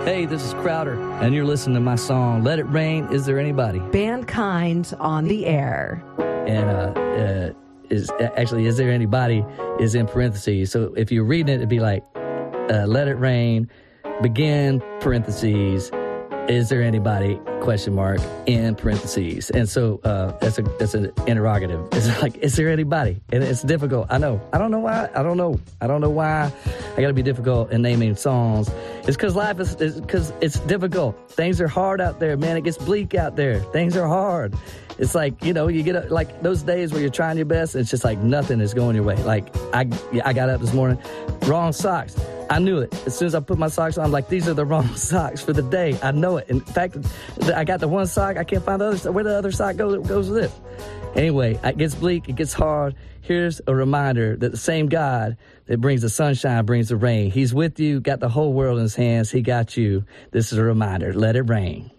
Hey, this is Crowder, and you're listening to my song, Let It Rain, Is There Anybody? Bandkind on the air. And is there anybody is in parentheses. So if you're reading it, it'd be like, let it rain, begin, parentheses, is there anybody, question mark, in parentheses. And so that's an interrogative. It's like, is there anybody? And it's difficult. I know. I don't know why. I don't know why I got to be difficult in naming songs. It's because life is because it's difficult. Things are hard out there, man. It gets bleak out there. Things are hard. It's like, you know, you get like those days where you're trying your best. It's just like nothing is going your way. Like I got up this morning, wrong socks. I knew it. As soon as I put my socks on, I'm like, these are the wrong socks for the day. I know it. In fact, I got the one sock. I can't find the other. Where the other sock goes with it. Anyway, it gets bleak. It gets hard. Here's a reminder that the same God that brings the sunshine brings the rain. He's with you, got the whole world in his hands. He got you. This is a reminder. Let it rain.